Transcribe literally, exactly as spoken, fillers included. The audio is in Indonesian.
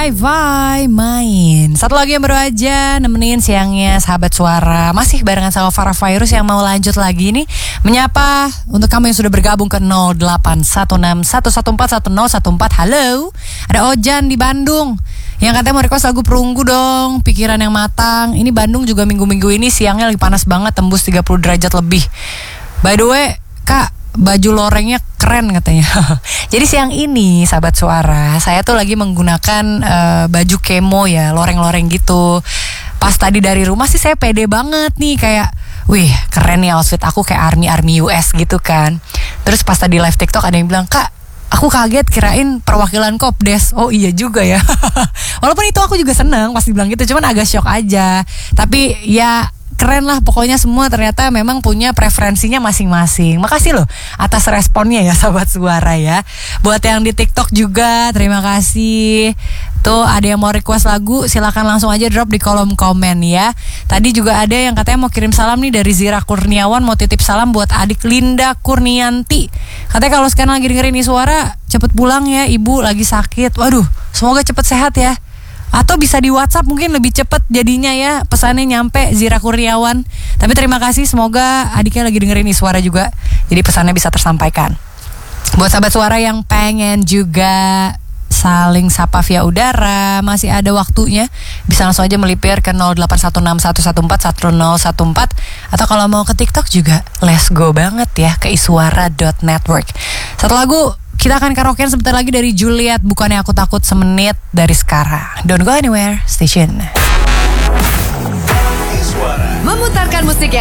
Vai main. Satu lagi yang baru aja nemenin siangnya sahabat suara. Masih barengan sama Farah Virus yang mau lanjut lagi nih menyapa untuk kamu yang sudah bergabung ke nol delapan satu enam satu satu empat satu nol satu empat. Halo. Ada Ojan di Bandung yang katanya mau request lagu Perunggu dong, Pikiran yang Matang. Ini Bandung juga minggu-minggu ini siangnya lagi panas banget, tembus tiga puluh derajat lebih. By the way, Kak, baju lorengnya keren katanya. Jadi siang ini sahabat suara, saya tuh lagi menggunakan uh, baju kemo ya, loreng-loreng gitu. Pas tadi dari rumah sih saya pede banget nih, kayak wih keren nih outfit aku, kayak army-army U S gitu kan. Terus pas tadi live TikTok ada yang bilang, Kak, aku kaget kirain perwakilan Kopdes. Oh iya juga ya. Walaupun itu aku juga seneng pas dibilang gitu, cuman agak shock aja. Tapi ya keren lah pokoknya, semua ternyata memang punya preferensinya masing-masing. Makasih loh atas responnya ya sahabat suara ya. Buat yang di TikTok juga terima kasih. Tuh ada yang mau request lagu, silakan langsung aja drop di kolom komen ya. Tadi juga ada yang katanya mau kirim salam nih dari Zira Kurniawan, mau titip salam buat adik Linda Kurnianti. Katanya kalau sekarang lagi dengerin ini suara, cepet pulang ya, ibu lagi sakit. Waduh, semoga cepet sehat ya. Atau bisa di WhatsApp mungkin lebih cepet jadinya ya, pesannya nyampe Zira Kurniawan. Tapi terima kasih, semoga adiknya lagi dengerin ini suara juga, jadi pesannya bisa tersampaikan. Buat sahabat suara yang pengen juga saling sapa via udara, masih ada waktunya, bisa langsung aja melipir ke nol delapan satu enam satu satu empat satu nol satu empat. Atau kalau mau ke TikTok juga let's go banget ya, ke iswara dot network. Satu lagu kita akan karaokean sebentar lagi dari Juliet, Bukannya Aku Takut, semenit dari sekarang. Don't go anywhere, station. Memutarkan musik yang